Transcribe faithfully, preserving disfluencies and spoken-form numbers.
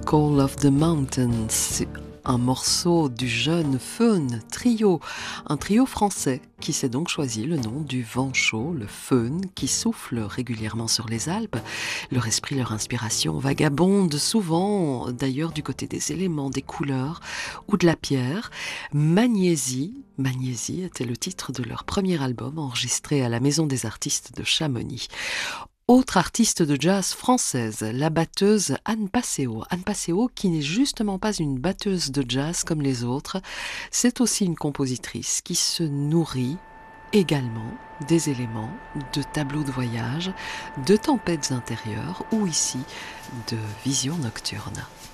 Call of the Mountains, c'est un morceau du jeune Feun Trio, un trio français qui s'est donc choisi le nom du vent chaud, le Feun, qui souffle régulièrement sur les Alpes. Leur esprit, leur inspiration vagabondent souvent d'ailleurs du côté des éléments, des couleurs ou de la pierre. Magnésie, Magnésie était le titre de leur premier album enregistré à la Maison des artistes de Chamonix. Autre artiste de jazz française, la batteuse Anne Passeo. Anne Passeo qui n'est justement pas une batteuse de jazz comme les autres, c'est aussi une compositrice qui se nourrit également des éléments de tableaux de voyage, de tempêtes intérieures ou ici de visions nocturnes.